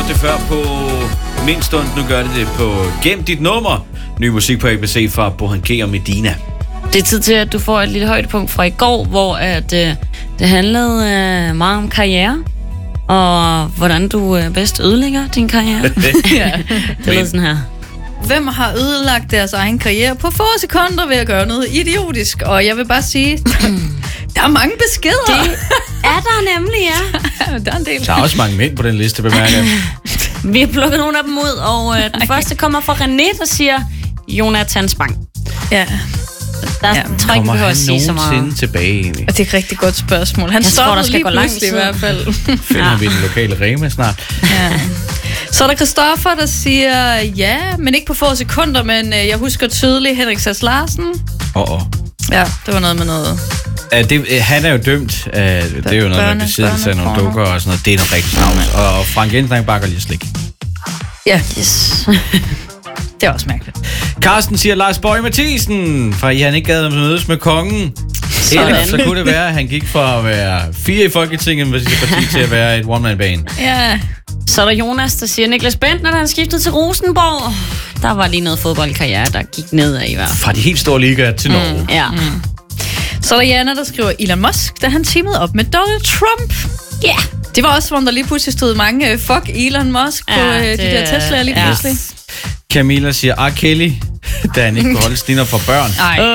det før på min stund. Nu gør det på Gem dit nummer. Ny musik på ABC fra Bohan G og Medina. Det er tid til, at du får et lille højdepunkt fra i går, hvor det handlede meget om karriere. Og hvordan du bedst ødelægger din karriere. Ja. Det lyder sådan her. Hvem har ødelagt deres egen karriere på få sekunder ved at gøre noget idiotisk? Og jeg vil bare sige, der er mange beskeder. Det er der nemlig, ja. Der er en del. Der er også mange mænd på den liste, bemærker jeg. Vi har plukket nogle af dem ud, og den første kommer fra René, der siger Jonathan Spang. Ja. Der tror ikke, vi behøver at sige så meget. Kommer han nogensinde tilbage egentlig? Og det er et rigtig godt spørgsmål. Han stoppede lige pludselig i hvert fald. Finder vi den lokale Rema snart? Ja. Så er der Christoffer, der siger, ja, men ikke på få sekunder, men jeg husker tydeligt Henrik Sass Larsen. Ja, det var noget med noget. Han er jo dømt. Det er jo noget med besiddelse af nogle dukker og sådan noget. Det er noget rigtig snavs. Og Frank Jensen, han bakker lige slik. Ja, yes. Det er også mærkeligt. Carsten siger Lars Boje Mathisen, for han ikke gad at mødes med kongen. Ellers så kunne det være, at han gik fra at være 4 i Folketinget med sit parti til at være et one-man-band. Ja. Så er der Jonas, der siger Niklas Bentner, da han skiftede til Rosenborg. Der var lige noget fodboldkarriere, der gik nedad i hvert fald. Fra de helt store ligaer til Norge. Ja. Så er der Jana, der skriver Elon Musk, da han teamede op med Donald Trump. Ja. Yeah. Det var også, hvor der lige pludselig stod mange fuck Elon Musk på de der Tesla'er lige pludselig. Camilla siger R. Kelly, da han ikke kunne holde stiner for børn.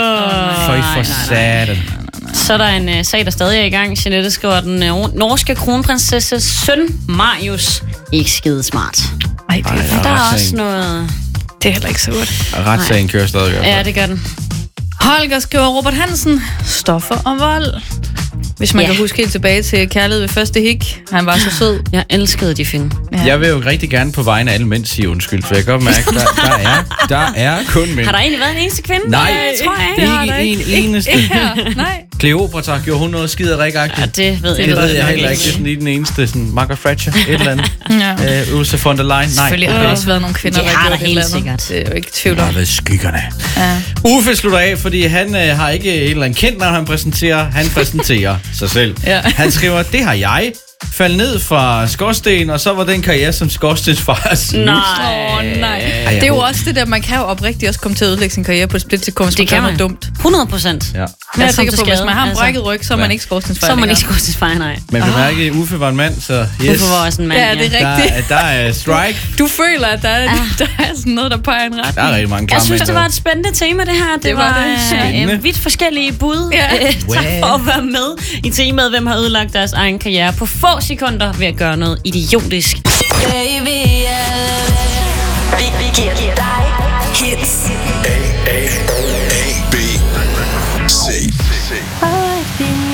For satan. Så er der en sag, der stadig er i gang. Jeanette skriver, den norske kronprinsesses søn, Marius, ikke skide smart. Ej, der er også noget... Det er heller ikke så godt. Retssagen kører stadig. Ja, det gør den. Holger skriver Robert Hansen, stoffer og vold. Hvis man kan huske helt tilbage til Kærlighed ved første hik. Han var så sød. Jeg elskede de film. Ja. Jeg vil jo rigtig gerne på vegne af alle mænd sige undskyld, for jeg kan godt mærke, der er kun mænd. Har der egentlig været en eneste kvinde? Nej, tror jeg ikke en eneste. Nej. Kleopatra gjorde hun noget skiderik-agtigt. Ja, det ved jeg. Det ved jeg heller ikke. Det er sådan lige den eneste. Sådan Margaret Thatcher, et eller andet. Ursula von der Leyen. Nej. Selvfølgelig har der også været nogle kvinder, der har gjort det helt sikkert. Det er jo ikke tvivl om. Jeg ved skyggerne. Ja. Uffe slutter af, fordi han har ikke et eller andet kendt, når han præsenterer. Han præsenterer sig selv. Ja. Han skriver, det har jeg. Faldt ned fra skorsten, og så var den karriere som skorstensfar slut. Nej. Det er jo også det der, man kan jo oprigtigt også komme til at ødelægge sin karriere på et splitsekund, hvis man gør noget dumt. 100%. Ja. Jeg er sikker på, hvis man har en brækket ryg, så er man ikke skorstensfejl. Så er man ikke skorstensfejl, nej. Men vi mærker, at Uffe var en mand, så yes. Uffe var også en mand, ja. Det er rigtigt. Der er strike. Du føler, at der er sådan noget, der peger en retning. Der er rigtig mange Jeg synes, det var et spændende tema, det her. Det var vidt forskellige bud. Tak for at være med i temaet, hvem har ødelagt deres egen karriere på få sekunder ved at gøre noget idiotisk. Baby, vi giver